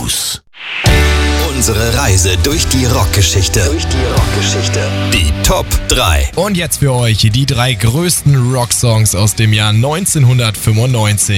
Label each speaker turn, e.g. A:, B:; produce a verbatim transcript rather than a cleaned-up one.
A: News. Unsere Reise durch die Rockgeschichte. Durch die Rockgeschichte. Die Top drei.
B: Und jetzt für euch die drei größten Rocksongs aus dem Jahr neunzehnhundertfünfundneunzig.